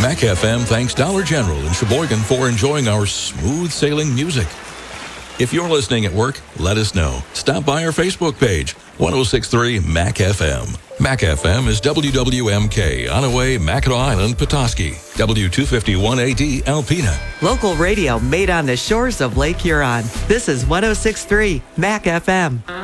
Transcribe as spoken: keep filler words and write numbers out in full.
Mac F M thanks Dollar General in Sheboygan for enjoying our smooth sailing music. If you're listening at work, let us know. Stop by our Facebook page, one oh six point three Mac F M. Mac F M is W W M K, Onaway, Mackinac Island, Petoskey, W two fifty-one A D, Alpena. Local radio made on the shores of Lake Huron. This is one oh six point three Mac F M.